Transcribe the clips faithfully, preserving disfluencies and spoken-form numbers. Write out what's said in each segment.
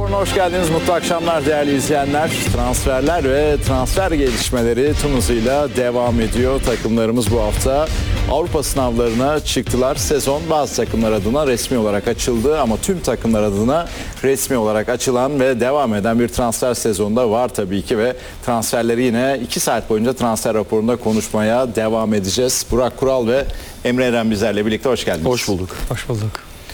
Raporuna hoş geldiniz. Mutlu akşamlar değerli izleyenler. Transferler ve transfer gelişmeleri tüm hızıyla devam ediyor. Takımlarımız bu hafta Avrupa sınavlarına çıktılar. Sezon bazı takımlar adına resmi olarak açıldı ama tüm takımlar adına resmi olarak açılan ve devam eden bir transfer sezonda var tabii ki ve transferleri yine iki saat boyunca transfer raporunda konuşmaya devam edeceğiz. Burak Kural ve Emre Eren bizlerle birlikte hoş geldiniz. Hoş bulduk. Hoş bulduk.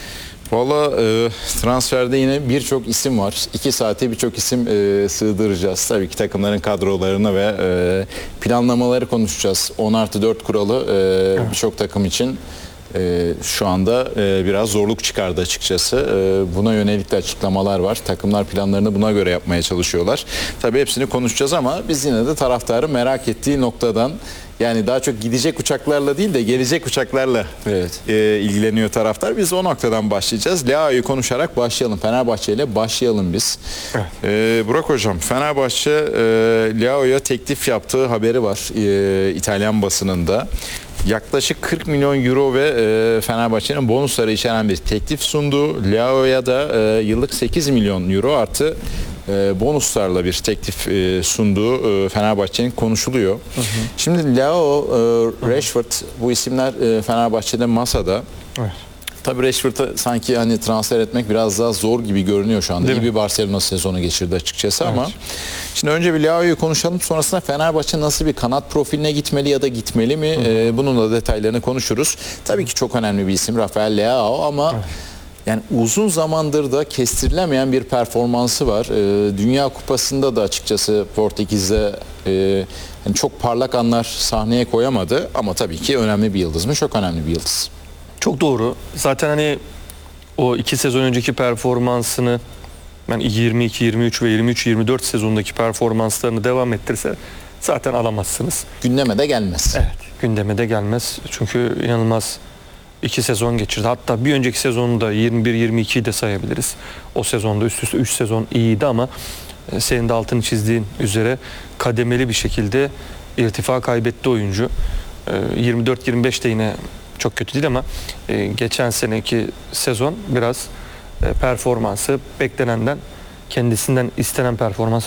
Valla e, transferde yine birçok isim var. İki saate birçok isim e, sığdıracağız. Tabii ki takımların kadrolarını ve e, planlamaları konuşacağız. on artı dört kuralı e, evet. birçok takım için e, şu anda e, biraz zorluk çıkardı açıkçası. E, buna yönelik de açıklamalar var. Takımlar planlarını buna göre yapmaya çalışıyorlar. Tabii hepsini konuşacağız ama biz yine de taraftarın merak ettiği noktadan, yani daha çok gidecek uçaklarla değil de gelecek uçaklarla evet. e, ilgileniyor taraftar. Biz o noktadan başlayacağız. Leao'yu konuşarak başlayalım. Fenerbahçe ile başlayalım biz. Evet. E, Burak Hocam, Fenerbahçe e, Leao'ya teklif yaptığı haberi var e, İtalyan basınında. Yaklaşık kırk milyon euro ve e, Fenerbahçe'nin bonusları içeren bir teklif sundu. Leao'ya da e, yıllık sekiz milyon euro artı e, bonuslarla bir teklif e, sunduğu e, Fenerbahçe'nin konuşuluyor. Hı hı. Şimdi Leao, e, Rashford, bu isimler e, Fenerbahçe'de masada. Evet. Tabii Rashford'ı sanki hani transfer etmek biraz daha zor gibi görünüyor şu anda. Değil İyi mi? Bir Barcelona sezonu geçirdi açıkçası evet. ama şimdi önce bir Leao'yu konuşalım. Sonrasında Fenerbahçe nasıl bir kanat profiline gitmeli ya da gitmeli mi? Ee, bunun da detaylarını konuşuruz. Tabii ki çok önemli bir isim Rafael Leao ama evet. yani uzun zamandır da kestirilemeyen bir performansı var. Ee, Dünya Kupası'nda da açıkçası Portekiz'de e, yani çok parlak anlar sahneye koyamadı ama tabii ki önemli bir yıldız mı? Çok önemli bir yıldız. Çok doğru. Zaten hani o iki sezon önceki performansını yani yirmi iki, yirmi üç ve yirmi üç yirmi dört sezondaki performanslarını devam ettirse zaten alamazsınız. Gündeme de gelmez. Evet, gündeme de gelmez. Çünkü inanılmaz iki sezon geçirdi. Hatta bir önceki sezonu da yirmi bir yirmi ikiyi de sayabiliriz. O sezonda üst üste üç sezon iyiydi ama senin de altını çizdiğin üzere kademeli bir şekilde irtifa kaybetti oyuncu. yirmi dört yirmi beşte yine çok kötü değil ama e, geçen seneki sezon biraz e, performansı beklenenden, kendisinden istenen performans